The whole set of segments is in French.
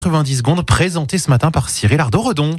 90 secondes présenté ce matin par Cyril Ardo-Redon.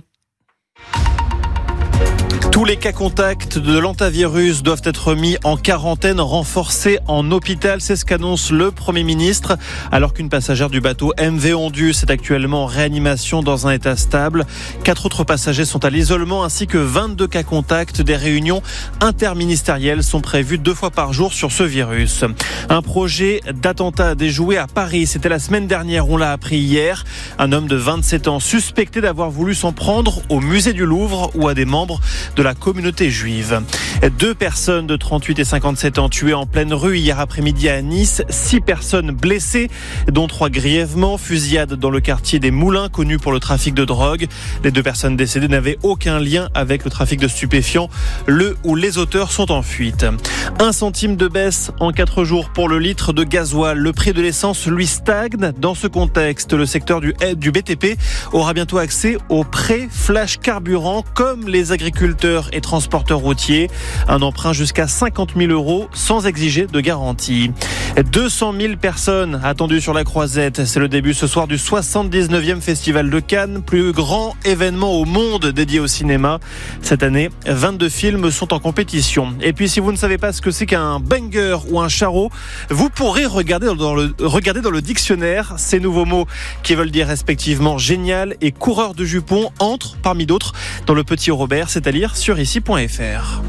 Tous les cas contacts de l'hantavirus doivent être mis en quarantaine renforcée en hôpital. C'est ce qu'annonce le Premier ministre. Alors qu'une passagère du bateau MV Ondus est actuellement en réanimation dans un état stable. 4 autres passagers sont à l'isolement ainsi que 22 cas contacts. Des réunions interministérielles sont prévues 2 fois par jour sur ce virus. Un projet d'attentat déjoué à Paris. C'était la semaine dernière, on l'a appris hier. Un homme de 27 ans suspecté d'avoir voulu s'en prendre au musée du Louvre ou à des membres de la communauté juive. 2 personnes de 38 et 57 ans tuées en pleine rue hier après-midi à Nice. 6 personnes blessées, dont 3 grièvement. Fusillade dans le quartier des Moulins, connu pour le trafic de drogue. Les 2 personnes décédées n'avaient aucun lien avec le trafic de stupéfiants. Le ou les auteurs sont en fuite. 1 centime de baisse en 4 jours pour le litre de gasoil. Le prix de l'essence, lui, stagne. Dans ce contexte, le secteur du BTP aura bientôt accès au prêt flash carburant comme les agriculteurs et transporteurs routiers. Un emprunt jusqu'à 50 000 € sans exiger de garantie. 200 000 personnes attendues sur la Croisette. C'est le début ce soir du 79e Festival de Cannes, plus grand événement au monde dédié au cinéma. Cette année, 22 films sont en compétition. Et puis si vous ne savez pas ce que c'est qu'un banger ou un charreau, vous pourrez regarder dans le dictionnaire ces nouveaux mots qui veulent dire respectivement génial et coureur de jupons entrent parmi d'autres dans le Petit Robert, c'est à lire sur ici.fr.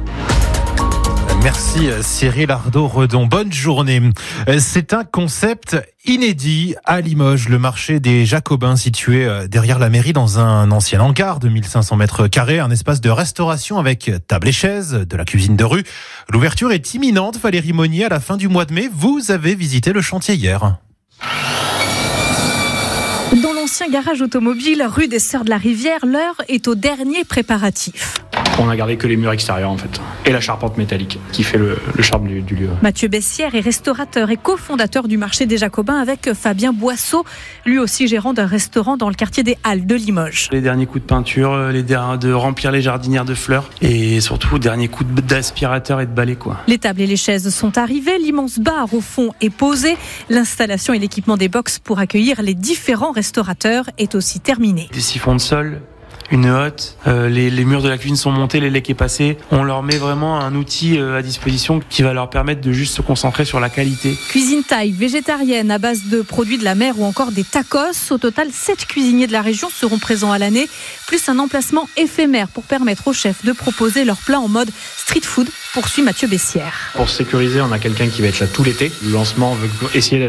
Merci Cyril Ardo-Redon. Bonne journée. C'est un concept inédit à Limoges, le marché des Jacobins situé derrière la mairie dans un ancien hangar de 1500 mètres carrés, un espace de restauration avec table et chaises, de la cuisine de rue. L'ouverture est imminente. Valérie Monnier, à la fin du mois de mai, vous avez visité le chantier hier. Dans l'ancien garage automobile, rue des Sœurs de la Rivière, l'heure est au dernier préparatif. On a gardé que les murs extérieurs en fait, et la charpente métallique qui fait le charme du lieu. Mathieu Bessière est restaurateur et cofondateur du marché des Jacobins avec Fabien Boisseau, lui aussi gérant d'un restaurant dans le quartier des Halles de Limoges. Les derniers coups de peinture, de remplir les jardinières de fleurs et surtout derniers coups d'aspirateur et de balai quoi. Les tables et les chaises sont arrivées, l'immense bar au fond est posé, l'installation et l'équipement des box pour accueillir les différents restaurateurs est aussi terminé. Des siphons de sol, une hotte, les murs de la cuisine sont montés, les lecs est passé. On leur met vraiment un outil à disposition qui va leur permettre de juste se concentrer sur la qualité. Cuisine thaï, végétarienne à base de produits de la mer ou encore des tacos. Au total, 7 cuisiniers de la région seront présents à l'année, plus un emplacement éphémère pour permettre aux chefs de proposer leurs plats en mode street food, poursuit Mathieu Bessière. Pour se sécuriser, on a quelqu'un qui va être là tout l'été. Le lancement veut essayer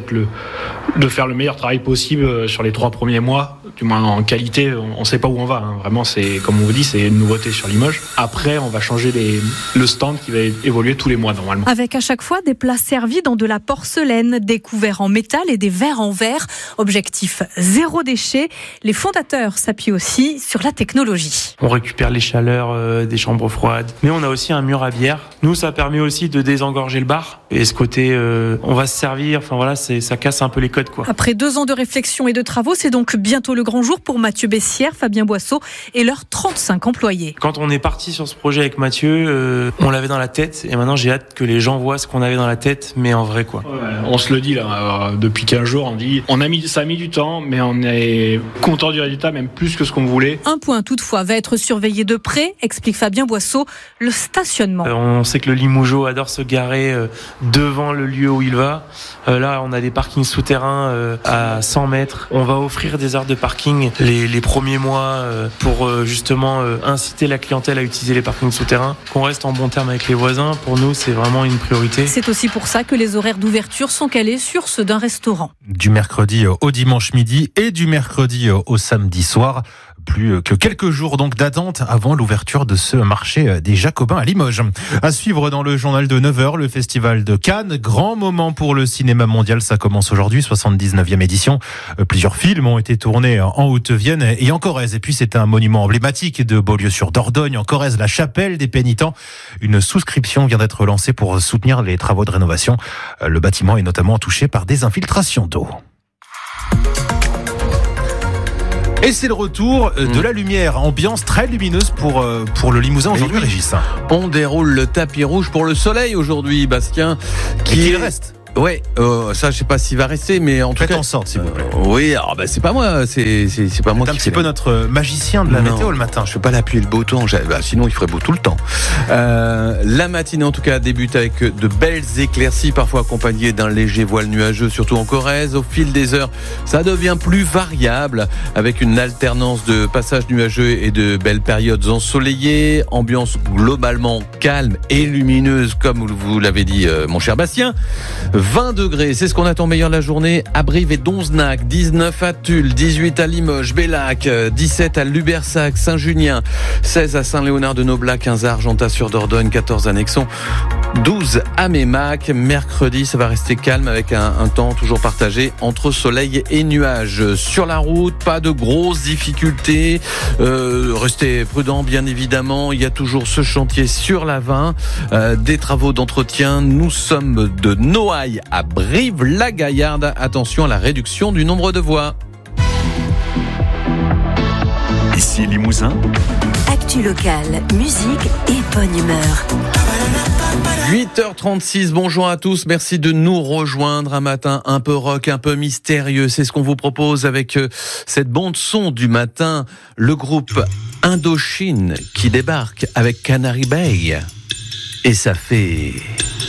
de faire le meilleur travail possible sur les 3 premiers mois, du moins en qualité. On ne sait pas où on va, hein. Vraiment, c'est, comme on vous dit, c'est une nouveauté sur Limoges. Après, on va changer le stand qui va évoluer tous les mois normalement. Avec à chaque fois des plats servis dans de la porcelaine, des couverts en métal et des verres en verre. Objectif 0 déchet. Les fondateurs s'appuient aussi sur la technologie. On récupère les chaleurs des chambres froides, mais on a aussi un mur à bière. Nous, ça permet aussi de désengorger le bar. Et ce côté, on va se servir, enfin voilà, ça casse un peu les codes quoi. Après 2 ans de réflexion et de travaux, c'est donc bientôt le grand jour pour Mathieu Bessière, Fabien Boisseau et leurs 35 employés. Quand on est parti sur ce projet avec Mathieu, on l'avait dans la tête et maintenant j'ai hâte que les gens voient ce qu'on avait dans la tête, mais en vrai quoi. Ouais, on se le dit là, depuis 15 jours, ça a mis du temps, mais on est content du résultat, même plus que ce qu'on voulait. Un point toutefois va être surveillé de près, explique Fabien Boisseau, le stationnement. On sait que le Limougeot adore se garer devant le lieu où il va. Là, on a des parkings souterrains à 100 mètres. On va offrir des heures de parking les premiers mois pour justement inciter la clientèle à utiliser les parkings souterrains. Qu'on reste en bon terme avec les voisins, pour nous, c'est vraiment une priorité. C'est aussi pour ça que les horaires d'ouverture sont calés sur ceux d'un restaurant. Du mercredi au dimanche midi et du mercredi au samedi soir. Plus que quelques jours donc d'attente avant l'ouverture de ce marché des Jacobins à Limoges. À suivre dans le journal de 9h, le festival de Cannes. Grand moment pour le cinéma mondial, ça commence aujourd'hui, 79e édition. Plusieurs films ont été tournés en Haute-Vienne et en Corrèze. Et puis c'est un monument emblématique de Beaulieu-sur-Dordogne, en Corrèze, la chapelle des pénitents. Une souscription vient d'être lancée pour soutenir les travaux de rénovation. Le bâtiment est notamment touché par des infiltrations d'eau. Et c'est le retour de la lumière, ambiance très lumineuse pour le Limousin aujourd'hui, Régis. On déroule le tapis rouge pour le soleil aujourd'hui, Bastien. Qui reste Ouais, ça je sais pas s'il va rester, mais en tout Faites cas en sorte, s'il vous plaît. oui, alors c'est pas moi, c'est pas moi C'est un qui petit peu notre magicien de la météo le matin. Je peux pas l'appuyer le beau temps, sinon il ferait beau tout le temps. La matinée en tout cas débute avec de belles éclaircies, parfois accompagnées d'un léger voile nuageux, surtout en Corrèze. Au fil des heures, ça devient plus variable, avec une alternance de passages nuageux et de belles périodes ensoleillées. Ambiance globalement calme et lumineuse, comme vous l'avez dit, mon cher Bastien. 20 degrés, c'est ce qu'on attend meilleur de la journée à Brive et Donzenac, 19 à Tulle, 18 à Limoges, Bellac, 17 à Lubersac, Saint-Junien, 16 à Saint-Léonard-de-Noblat, 15 à Argentat-sur-Dordogne, 14 à Nexon, 12 à Mémac. Mercredi, ça va rester calme avec un temps toujours partagé entre soleil et nuages. Sur la route, pas de grosses difficultés. Restez prudents, bien évidemment. Il y a toujours ce chantier sur la 20, des travaux d'entretien. Nous sommes de Noailles à Brive-la-Gaillarde. Attention à la réduction du nombre de voies. Ici Limousin. Actu locale, musique et bonne humeur. 8h36, bonjour à tous, merci de nous rejoindre un matin un peu rock, un peu mystérieux. C'est ce qu'on vous propose avec cette bande son du matin, le groupe Indochine qui débarque avec Canary Bay. Et ça fait...